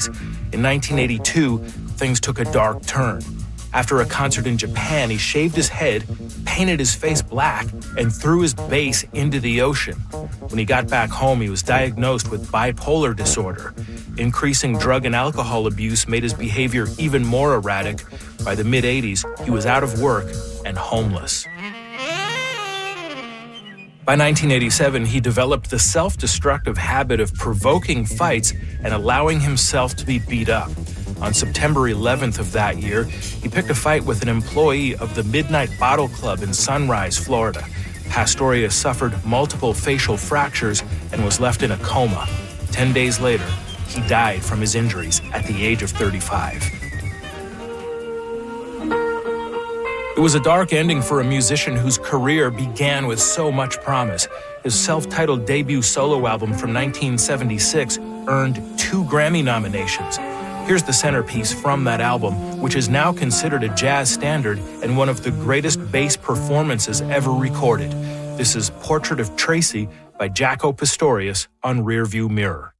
1980s. In 1982, things took a dark turn. After a concert in Japan, he shaved his head, painted his face black, and threw his bass into the ocean. When he got back home, he was diagnosed with bipolar disorder. Increasing drug and alcohol abuse made his behavior even more erratic. By the mid-'80s, he was out of work and homeless. By 1987, he developed the self-destructive habit of provoking fights and allowing himself to be beat up. On September 11th of that year, he picked a fight with an employee of the Midnight Bottle Club in Sunrise, Florida. Pastorius suffered multiple facial fractures and was left in a coma. 10 days later, he died from his injuries at the age of 35. It was a dark ending for a musician whose career began with so much promise. His self-titled debut solo album from 1976 earned 2 Grammy nominations. Here's the centerpiece from that album, which is now considered a jazz standard and one of the greatest bass performances ever recorded. This is Portrait of Tracy by Jaco Pastorius on Rearview Mirror.